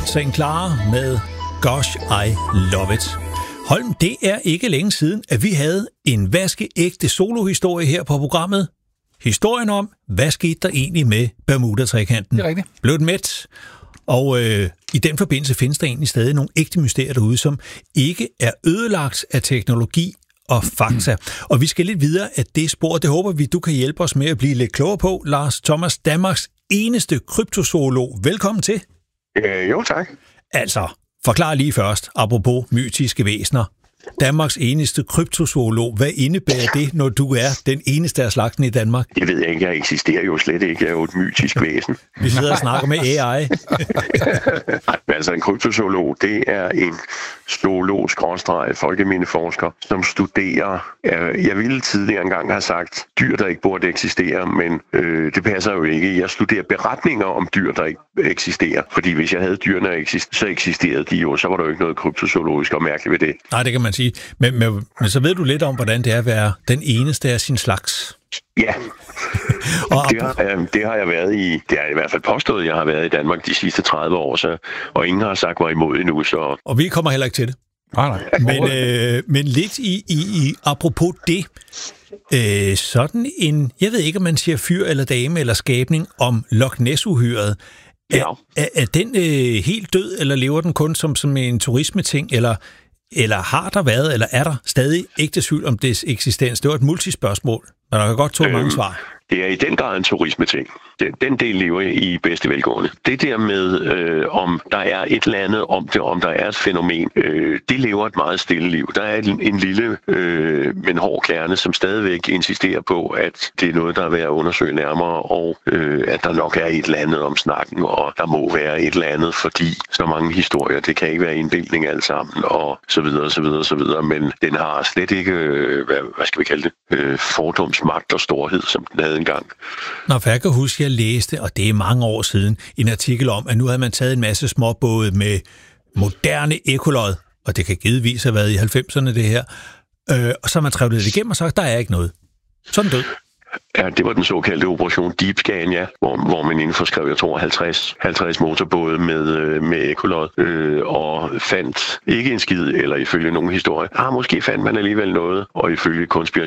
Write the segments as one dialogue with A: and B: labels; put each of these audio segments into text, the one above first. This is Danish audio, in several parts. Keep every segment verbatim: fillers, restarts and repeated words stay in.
A: Saint Clara med Gosh, I Love It. Holm, det er ikke længe siden, at vi havde en vaskeægte solohistorie her på programmet. Historien om, hvad skete der egentlig med Bermuda-trekanten?
B: Det er rigtigt.
A: Blev den mæt? Og øh, i den forbindelse findes der egentlig stadig nogle ægte mysterier derude, som ikke er ødelagt af teknologi og fakta. Og vi skal lidt videre af det spor. Det håber vi, du kan hjælpe os med at blive lidt klogere på. Lars Thomas, Danmarks eneste kryptozoolog. Velkommen til.
C: Øh, jo, tak.
A: Altså, forklar lige først, apropos mytiske væsener. Danmarks eneste kryptozoolog. Hvad indebærer det, når du er den eneste af slagten i Danmark?
C: Det ved jeg ikke. Jeg eksisterer jo slet ikke. Jeg er jo et mytisk væsen.
A: Vi sidder og snakker med A I.
C: Altså, en kryptozoolog, det er en zoolog-folkemindeforsker, som studerer... Jeg ville tidligere engang have sagt dyr, der ikke burde eksistere, men øh, det passer jo ikke. Jeg studerer beretninger om dyr, der ikke eksisterer. Fordi hvis jeg havde dyrene, så eksisterede de jo, så var der jo ikke noget kryptozoologisk og mærkeligt ved det.
A: Nej, det kan man sige. Men, men, men så ved du lidt om, hvordan det er at være den eneste af sin slags.
C: Ja, og det, har, øh, det har jeg været i, det har jeg i hvert fald påstået, jeg har været i Danmark de sidste tredive år, så, og ingen har sagt mig imod endnu. Så.
A: Og vi kommer heller ikke til det.
B: Nej, nej.
A: Men, øh, men lidt i, i, i apropos det, øh, sådan en, jeg ved ikke, om man siger fyr eller dame eller skabning om Loch Ness-uhyret. Er,
C: ja.
A: er, er den øh, helt død, eller lever den kun som, som en turismeting, eller... Eller har der været, eller er der stadig ægte tvivl om dets eksistens? Det var et multispørgsmål, men der kan godt to øhm, mange svar.
C: Det er i den grad en turismeting. Den, den del lever i bedste velgående. Det der med, øh, om der er et eller andet om det, om der er et fænomen, øh, det lever et meget stille liv. Der er en, en lille, øh, men hård kerne, som stadigvæk insisterer på, at det er noget, der er værd at undersøge nærmere, og øh, at der nok er et eller andet om snakken, og der må være et eller andet, fordi så mange historier, det kan ikke være indbildning alt sammen, og så videre, så videre, så videre. Men den har slet ikke, øh, hvad, hvad skal vi kalde det, øh, fordomsmagt og storhed, som den havde engang.
A: Nå, for jeg kan huske, jeg læste, og det er mange år siden, en artikel om, at nu havde man taget en masse småbåde med moderne ekkolod, og det kan givetvis have været i halvfemserne det her, øh, og så har man trævlet det igennem og sagt, der er ikke noget. Sådan død.
C: Ja, det var den såkaldte Operation Deep Scan, ja, hvor, hvor man inden for skrev, jeg tror, halvtreds, halvtreds motorbåde med, med ekkolod, øh, og fandt ikke en skid, eller ifølge nogen historie. Ah, måske fandt man alligevel noget, og ifølge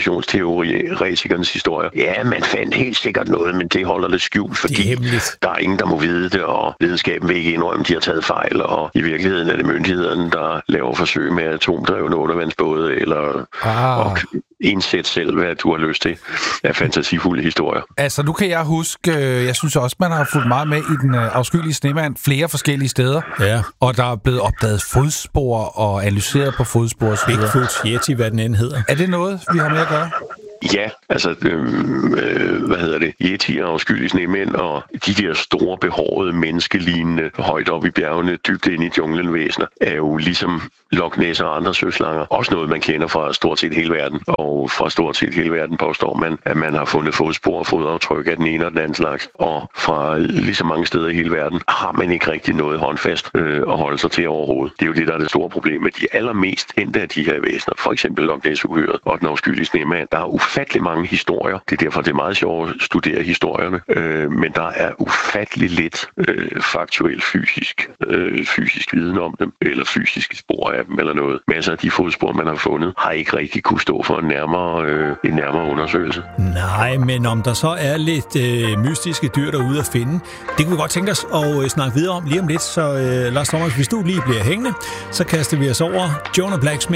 C: konspirationsteoretikernes historie. Ja, man fandt helt sikkert noget, men det holder det skjult, fordi det der er ingen, der må vide det, og videnskaben vil ikke indrømme, de har taget fejl, og i virkeligheden er det myndighederne, der laver forsøg med atomdrevne undervandsbåde, eller... Ah. Og, indsæt selv, hvad du har lyst til af fantasifulde historier.
B: Altså, nu kan jeg huske, jeg synes også, man har fulgt meget med i den afskyelige snemand flere forskellige steder, ja. Og der er blevet opdaget fodspor og analyseret på fodspor og så videre.
A: Bigfoot, Yeti, hvad den end hedder.
B: Er det noget, vi har med at gøre?
C: Ja, altså, øhm, øh, hvad hedder det, yetier og afskyelige snemænd, og de der store, behårede, menneskelignende, højt op i bjergene, dybt inde i junglen væsener, er jo ligesom Loch Ness og andre søslanger. Også noget, man kender fra stort set hele verden, og fra stort set hele verden påstår man, at man har fundet fodspor og fodaftryk af den ene og den anden slags, og fra lige så mange steder i hele verden har man ikke rigtig noget håndfast øh, at holde sig til overhovedet. Det er jo det, der er det store problem med de allermest kendte af de her væsener, for eksempel Loch Ness-uhyret og den afskyelige snemand. Der er ufattelig mange historier. Det er derfor, det er meget sjovt at studere historierne. Øh, men der er ufattelig lidt øh, faktuel fysisk, øh, fysisk viden om dem, eller fysiske spor af dem, eller noget. Masser af de fodspor, man har fundet, har ikke rigtig kunne stå for en nærmere, øh, en nærmere undersøgelse.
A: Nej, men om der så er lidt øh, mystiske dyr derude at finde, det kunne vi godt tænke os at øh, snakke videre om lige om lidt. Så øh, Lars Thomas, hvis du lige bliver hængende, så kaster vi os over Jonah Blacksmith